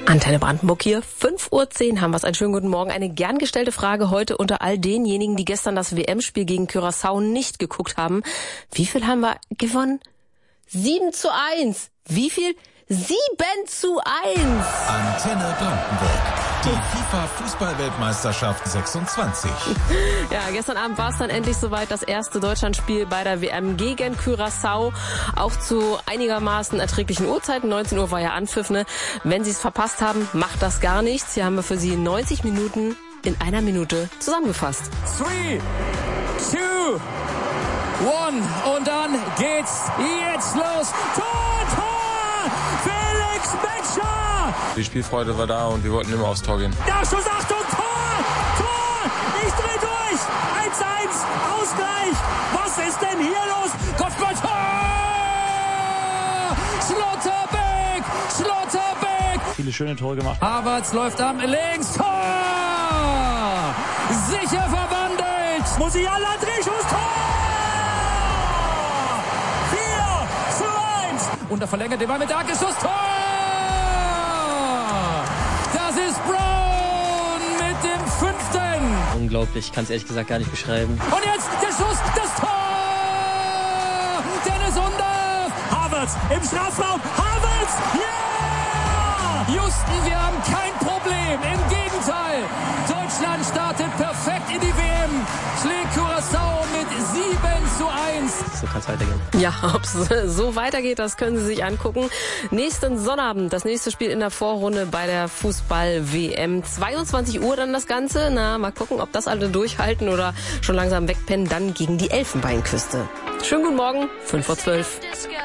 Antenne Brandenburg hier, 5:10 Uhr haben wir es. Einen schönen guten Morgen. Eine gern gestellte Frage heute unter all denjenigen, die gestern das WM-Spiel gegen Curaçao nicht geguckt haben. Wie viel haben wir gewonnen? 7:1. Wie viel? 7:1. Antenne Brandenburg. Die FIFA-Fußball-Weltmeisterschaft 26. Ja, gestern Abend war es dann endlich soweit. Das erste Deutschlandspiel bei der WM gegen Curaçao. Auch zu einigermaßen erträglichen Uhrzeiten. 19 Uhr war ja Anpfiff, ne? Wenn Sie es verpasst haben, macht das gar nichts. Hier haben wir für Sie 90 Minuten in einer Minute zusammengefasst. 3, 2, 1 und dann geht's jetzt los. Tor! Felix Metscher! Die Spielfreude war da und wir wollten immer aufs Tor gehen. Nachschuss, Achtung, Tor! Ich dreh durch! 1:1, Ausgleich! Was ist denn hier los? Kopfball, Tor! Schlotterbeck! Viele schöne Tore gemacht. Havertz läuft am links, Tor! Sicher verwandelt! Musiala, Drehschuss, Tor! Und er verlängert den Ball mit der Schuss, Tor! Das ist Brown mit dem 5. Unglaublich, ich kann es ehrlich gesagt gar nicht beschreiben. Und jetzt der Schuss, das Tor! Dennis Undaff! Havertz im Strafraum, Havertz! Ja! Houston, wir haben kein Problem, im Gegenteil. Deutschland startet perfekt in die WM, schlägt Curaçao mit 7:1. So kann es weitergehen. Ja, ob es so weitergeht, das können Sie sich angucken. Nächsten Sonnabend, das nächste Spiel in der Vorrunde bei der Fußball-WM. 22 Uhr dann das Ganze. Na, mal gucken, ob das alle durchhalten oder schon langsam wegpennen. Dann gegen die Elfenbeinküste. Schönen guten Morgen, 5:12 Uhr.